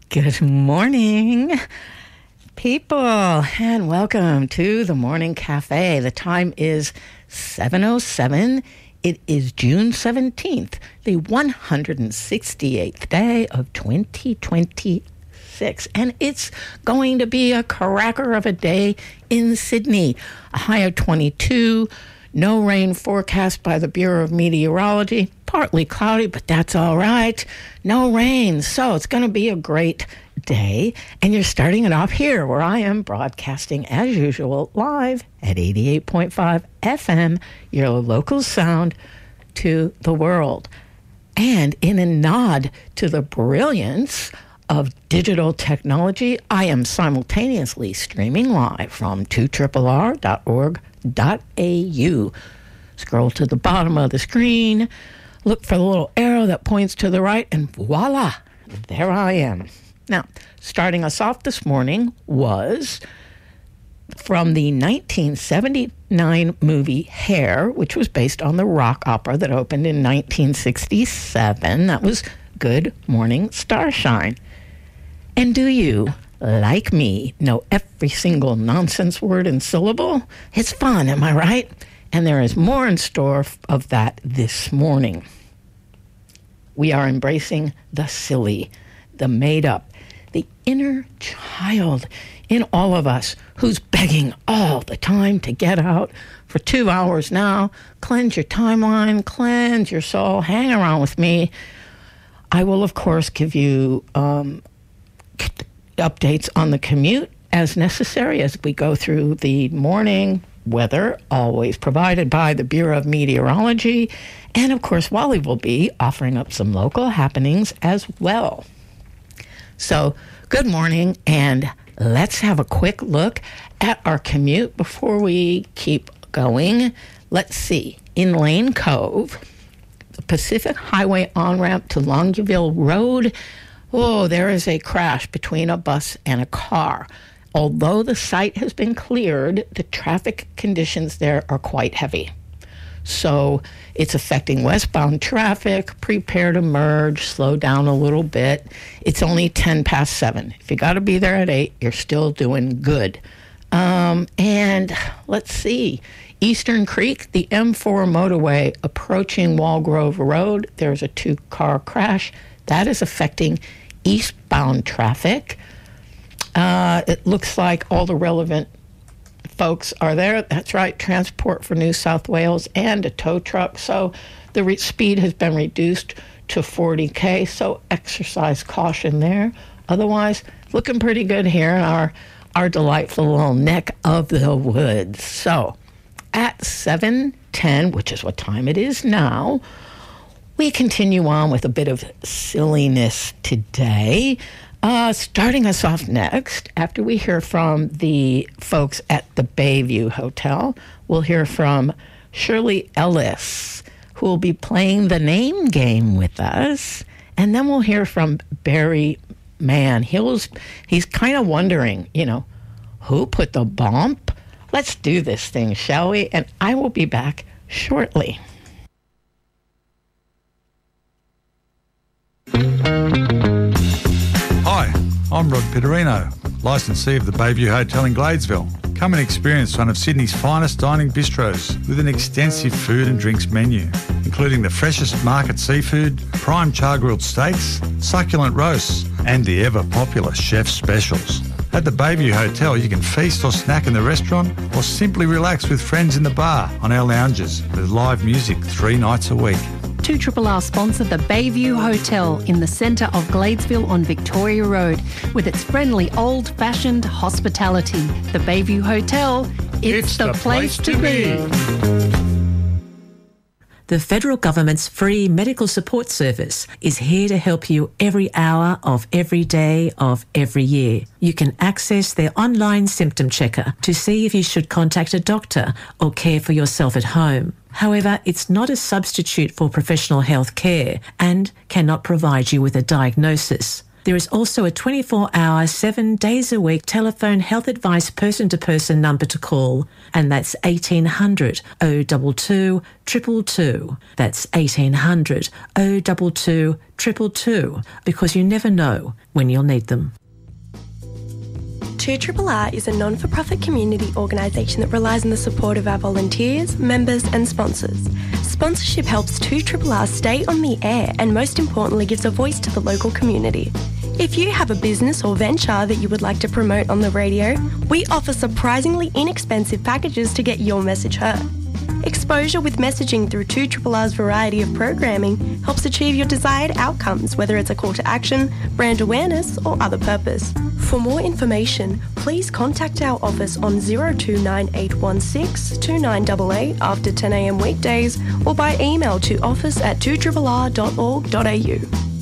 Good morning, people, and welcome to the Morning Cafe. The time is 7:07. It is June 17th, the 168th day of 2026, and it's going to be a cracker of a day in Sydney. A high of 22, no rain forecast by the Bureau of Meteorology. Partly cloudy, but that's all right. No rain, so it's going to be a great day. And you're starting it off here, where I am broadcasting, as usual, live at 88.5 FM, your local sound to the world. And in a nod to the brilliance of digital technology, I am simultaneously streaming live from 2rrr.org.au. Scroll to the bottom of the screen, look for the little arrow that points to the right, and voila, there I am. Now, starting us off this morning was from the 1979 movie Hair, which was based on the rock opera that opened in 1967. That was Good Morning Starshine. And do you, like me, know every single nonsense word and syllable? It's fun, am I right? And there is more in store of that this morning. We are embracing the silly, the made-up, the inner child in all of us who's begging all the time to get out for 2 hours now. Cleanse your timeline, cleanse your soul, hang around with me. I will, of course, give you updates on the commute as necessary as we go through the morning weather, always provided by the Bureau of Meteorology. And, of course, Wally will be offering up some local happenings as well. So, good morning, and let's have a quick look at our commute before we keep going. Let's see. In Lane Cove, the Pacific Highway on-ramp to Longview Road, there is a crash between a bus and a car. Although the site has been cleared, the traffic conditions there are quite heavy. So it's affecting westbound traffic. Prepare to merge, slow down a little bit. It's only 10 past 7. If you got to be there at 8, you're still doing good. And let's see. Eastern Creek, the M4 motorway approaching Walgrove Road, there's a 2-car crash. That is affecting eastbound traffic. It looks like all the relevant folks are there. That's right, Transport for New South Wales and a tow truck. So the speed has been reduced to 40 km, so exercise caution there. Otherwise, looking pretty good here in our delightful little neck of the woods. So at 7:10, which is what time it is now, we continue on with a bit of silliness today. Starting us off next, after we hear from the folks at the Bayview Hotel, we'll hear from Shirley Ellis, who will be playing the name game with us. And then we'll hear from Barry Mann. He's kind of wondering, who put the bump? Let's do this thing, shall we? And I will be back shortly. Hi, I'm Rod Pitterino, licensee of the Bayview Hotel in Gladesville. Come and experience one of Sydney's finest dining bistros with an extensive food and drinks menu, including the freshest market seafood, prime char-grilled steaks, succulent roasts, and the ever-popular chef's specials. At the Bayview Hotel, you can feast or snack in the restaurant or simply relax with friends in the bar on our lounges with live music 3 nights a week. 2RRR sponsor the Bayview Hotel in the centre of Gladesville on Victoria Road with its friendly old-fashioned hospitality. The Bayview Hotel, it's the place to be. The federal government's free medical support service is here to help you every hour of every day of every year. You can access their online symptom checker to see if you should contact a doctor or care for yourself at home. However, it's not a substitute for professional health care and cannot provide you with a diagnosis. There is also a 24-hour, 7 days a week telephone health advice person-to-person number to call, and that's 1800 022 222. That's 1800 022 222, because you never know when you'll need them. 2RRR is a non-for-profit community organisation that relies on the support of our volunteers, members and sponsors. Sponsorship helps 2RRR stay on the air and, most importantly, gives a voice to the local community. If you have a business or venture that you would like to promote on the radio, we offer surprisingly inexpensive packages to get your message heard. Exposure with messaging through 2RRR's variety of programming helps achieve your desired outcomes, whether it's a call to action, brand awareness or other purpose. For more information, please contact our office on 029816 2988 after 10 a.m. weekdays, or by email to office@2RRR.org.au.